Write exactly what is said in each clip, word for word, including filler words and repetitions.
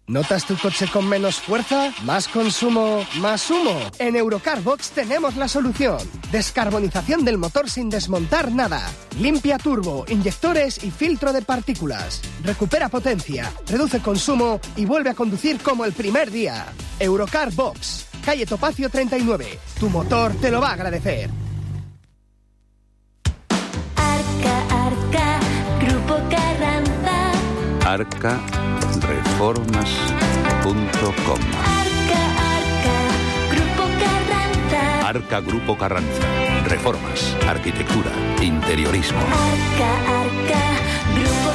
¿Notas tu coche con menos fuerza? ¿Más consumo? ¿Más humo? En Eurocarbox tenemos la solución. Descarbonización del motor sin desmontar nada. Limpia turbo, inyectores y filtro de partículas. Recupera potencia, reduce consumo y vuelve a conducir como el primer día. Eurocarbox, calle Topacio treinta y nueve. Tu motor te lo va a agradecer. Arca, Arca, Grupo Carranza. Arca Reformas punto com. Arca, Arca, Grupo Carranza. Arca Grupo Carranza. Reformas, arquitectura, interiorismo. Arca, Arca, Grupo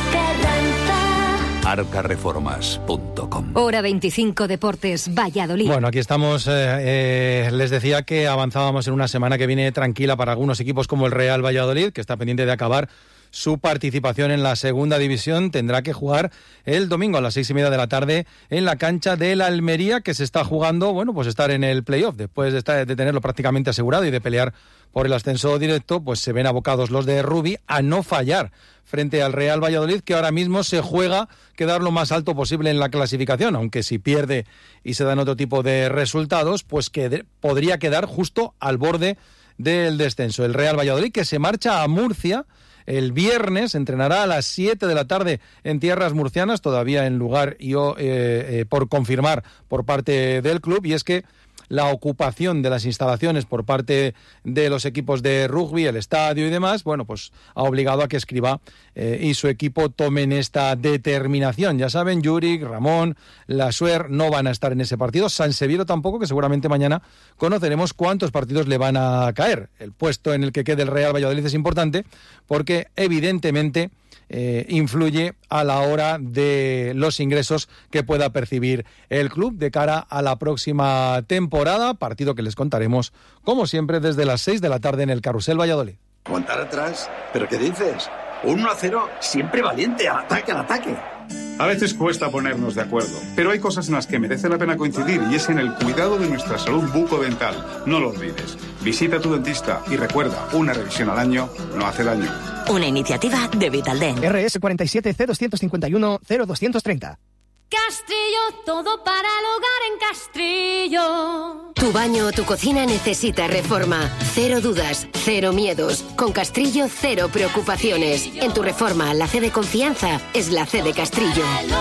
Carranza. Arca Reformas punto com. Hora veinticinco, Deportes, Valladolid. Bueno, aquí estamos. Eh, eh, les decía que avanzábamos en una semana que viene tranquila para algunos equipos como el Real Valladolid, que está pendiente de acabar su participación en la segunda división. Tendrá que jugar el domingo a las seis y media de la tarde en la cancha de la Almería, que se está jugando, bueno, pues estar en el playoff. Después de, estar, de tenerlo prácticamente asegurado y de pelear por el ascenso directo, pues se ven abocados los de Rubí a no fallar frente al Real Valladolid, que ahora mismo se juega quedar lo más alto posible en la clasificación, aunque si pierde y se dan otro tipo de resultados, pues que podría quedar justo al borde del descenso. El Real Valladolid, que se marcha a Murcia el viernes, entrenará a las siete de la tarde en tierras murcianas, todavía en lugar y, eh, eh, por confirmar por parte del club, y es que la ocupación de las instalaciones por parte de los equipos de rugby, el estadio y demás, bueno, pues ha obligado a que Escribá eh, y su equipo tomen esta determinación. Ya saben, Juric, Ramón, Lasuer no van a estar en ese partido, San Severo tampoco, que seguramente mañana conoceremos cuántos partidos le van a caer. El puesto en el que quede el Real Valladolid es importante porque evidentemente Eh, influye a la hora de los ingresos que pueda percibir el club de cara a la próxima temporada, partido que les contaremos como siempre desde las seis de la tarde en el Carrusel Valladolid. Aguantar atrás, ¿pero qué dices? Un uno a cero, siempre valiente, al ataque, al ataque. A veces cuesta ponernos de acuerdo, pero hay cosas en las que merece la pena coincidir y es en el cuidado de nuestra salud bucodental. No lo olvides. Visita a tu dentista y recuerda, una revisión al año no hace daño. Una iniciativa de Vitaldent. R S cuarenta y siete C doscientos cincuenta y uno cero doscientos treinta. Castrillo, todo para el hogar en Castrillo. Tu baño o tu cocina necesita reforma. Cero dudas, cero miedos. Con Castrillo, cero preocupaciones. En tu reforma, la C de confianza es la C de Castrillo.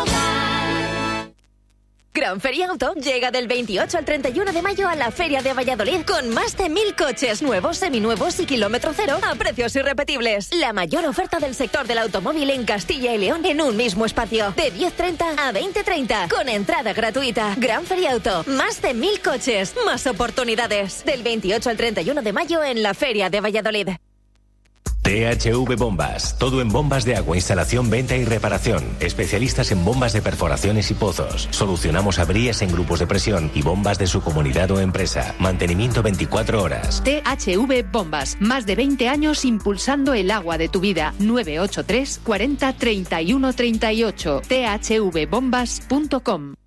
Gran Feria Auto llega del veintiocho al treinta y uno de mayo a la Feria de Valladolid con más de mil coches nuevos, seminuevos y kilómetro cero a precios irrepetibles. La mayor oferta del sector del automóvil en Castilla y León en un mismo espacio. De diez treinta a veinte treinta con entrada gratuita. Gran Feria Auto, más de mil coches, más oportunidades. Del veintiocho al treinta y uno de mayo en la Feria de Valladolid. T H V Bombas, todo en bombas de agua, instalación, venta y reparación. Especialistas en bombas de perforaciones y pozos. Solucionamos averías en grupos de presión y bombas de su comunidad o empresa. Mantenimiento veinticuatro horas. T H V Bombas, más de veinte años impulsando el agua de tu vida. nueve ocho tres cuarenta treinta y uno treinta y ocho. T H V bombas punto com.